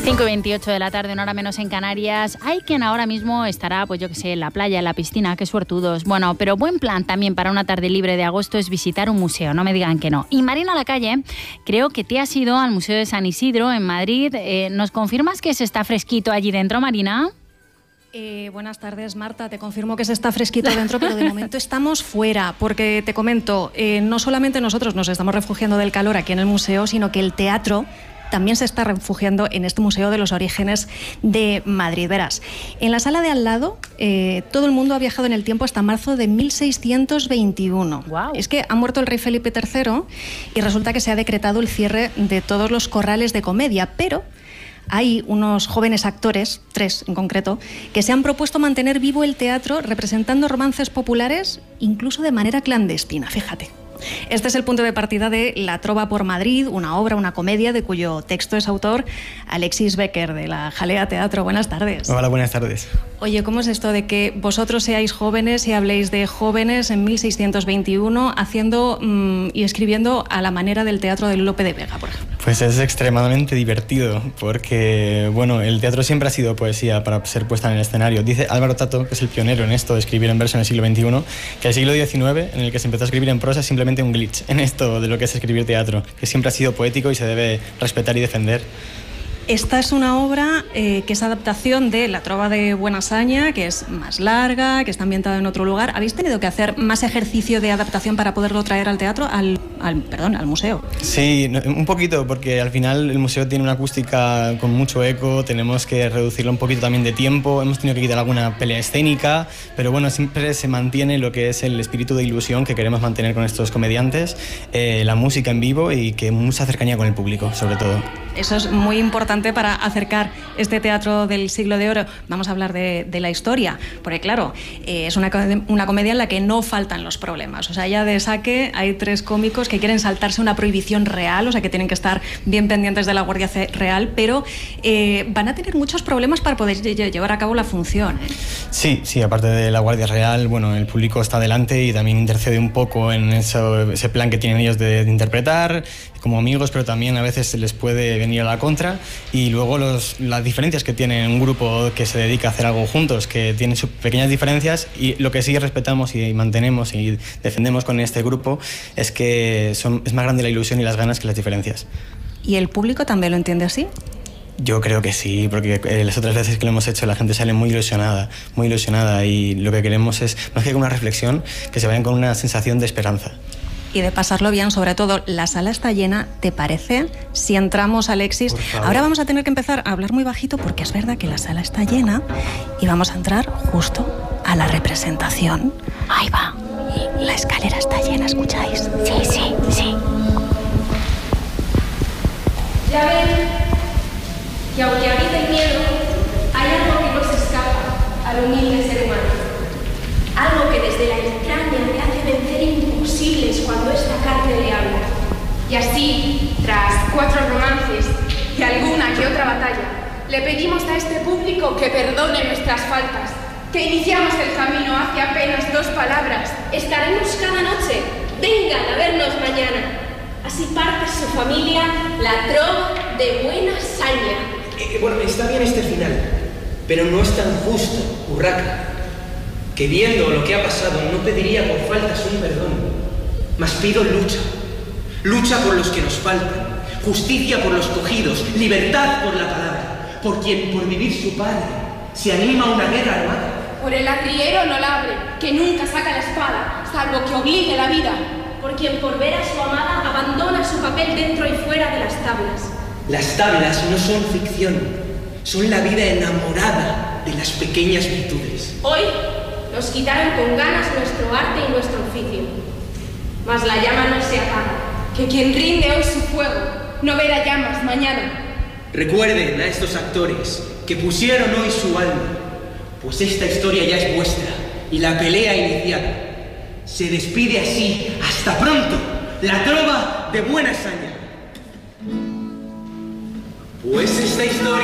5:28 de la tarde, una hora menos en Canarias. Hay quien ahora mismo estará, pues yo que sé, en la playa, en la piscina, qué suertudos. Bueno, pero buen plan también para una tarde libre de agosto es visitar un museo, no me digan que no. Y Marina Lacalle, creo que te has ido al Museo de San Isidro en Madrid. ¿Nos confirmas que se está fresquito allí dentro, Marina? Buenas tardes, Marta. Te confirmo que se está fresquito dentro, pero de momento estamos fuera, porque te comento, no solamente nosotros nos estamos refugiando del calor aquí en el museo, sino que el teatro también se está refugiando en este Museo de los Orígenes de Madrid. Verás, en la sala de al lado todo el mundo ha viajado en el tiempo hasta marzo de 1621. Wow. Es que ha muerto el rey Felipe III y resulta que se ha decretado el cierre de todos los corrales de comedia, pero hay unos jóvenes actores, 3 en concreto, que se han propuesto mantener vivo el teatro representando romances populares incluso de manera clandestina, fíjate. Este es el punto de partida de La Trova por Madrid, una obra, una comedia de cuyo texto es autor Alexis Becker, de la Jalea Teatro. Buenas tardes. Hola, buenas tardes. Oye, ¿cómo es esto de que vosotros seáis jóvenes y habléis de jóvenes en 1621 haciendo y escribiendo a la manera del teatro de Lope de Vega, por ejemplo? Pues es extremadamente divertido porque, bueno, el teatro siempre ha sido poesía para ser puesta en el escenario. Dice Álvaro Tato, que es el pionero en esto de escribir en verso en el siglo XXI, que el siglo XIX, en el que se empezó a escribir en prosa, es simplemente un glitch en esto de lo que es escribir teatro, que siempre ha sido poético y se debe respetar y defender. Esta es una obra que es adaptación de La Trova de Buenasaña, que es más larga, que está ambientada en otro lugar. ¿Habéis tenido que hacer más ejercicio de adaptación para poderlo traer al teatro, al museo? Sí, un poquito, porque al final el museo tiene una acústica con mucho eco, tenemos que reducirlo un poquito también de tiempo, hemos tenido que quitar alguna pelea escénica, pero bueno, siempre se mantiene lo que es el espíritu de ilusión que queremos mantener con estos comediantes, la música en vivo y que mucha cercanía con el público, sobre todo. Eso es muy importante para acercar este teatro del siglo de oro. Vamos a hablar de la historia, porque claro, es una comedia en la que no faltan los problemas. O sea, ya de saque hay 3 cómicos que quieren saltarse una prohibición real, o sea, que tienen que estar bien pendientes de la Guardia Real, pero van a tener muchos problemas para poder llevar a cabo la función, ¿eh? Sí, aparte de la Guardia Real, bueno, el público está delante y también intercede un poco en ese plan que tienen ellos de interpretar como amigos, pero también a veces se les puede venir a la contra, y luego las diferencias que tiene un grupo que se dedica a hacer algo juntos, que tiene sus pequeñas diferencias, y lo que sí respetamos y mantenemos y defendemos con este grupo es que es más grande la ilusión y las ganas que las diferencias. ¿Y el público también lo entiende así? Yo creo que sí, porque las otras veces que lo hemos hecho la gente sale muy ilusionada, y lo que queremos es, más que con una reflexión, que se vayan con una sensación de esperanza. Y de pasarlo bien, sobre todo. La sala está llena, ¿te parece? Si entramos, Alexis. Ahora vamos a tener que empezar a hablar muy bajito porque es verdad que la sala está llena y vamos a entrar justo a la representación. Ahí va. La escalera está llena, ¿escucháis? Sí. Ya ven que aunque habite el miedo, hay algo que no se escapa al humilde ser humano. Algo que desde la entraña le hace vencer imposibles cuando esta carne le habla. Y así, tras 4 romances y alguna que otra batalla, le pedimos a este público que perdone nuestras faltas, que iniciamos el camino hace apenas 2 palabras. Estaremos cada noche, vengan a vernos mañana. Así parte su familia, La Trova de Buenasaña. Bueno, está bien este final, pero no es tan justo, Urraca, que viendo lo que ha pasado no pediría por faltas un perdón, mas pido lucha por los que nos faltan, justicia por los cogidos, libertad por la palabra, por quien por vivir su padre se anima a una guerra armada. Por el arriero no labre, que nunca saca la espada, salvo que obligue la vida, por quien por ver a su amada abandona su papel dentro y fuera de las tablas. Las tablas no son ficción, son la vida enamorada de las pequeñas virtudes. Hoy nos quitaron con ganas nuestro arte y nuestro oficio. Mas la llama no se apaga, que quien rinde hoy su fuego no verá llamas mañana. Recuerden a estos actores que pusieron hoy su alma, pues esta historia ya es vuestra y la pelea iniciada. Se despide así, hasta pronto, La Trova de Buenasaña. Pues esta historia